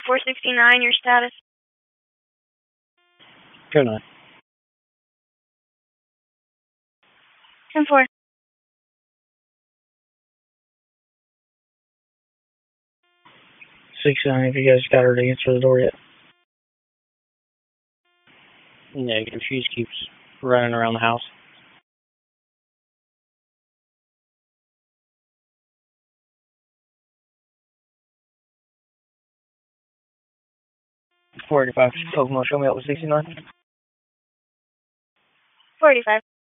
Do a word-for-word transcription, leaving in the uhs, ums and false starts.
four sixty-nine, your status? Go nine. ten four. six nine, if you guys got her to answer the door yet. Negative. She just keeps running around the house. four eighty-five, Kokomo, show me up with sixty-nine. four eighty-five.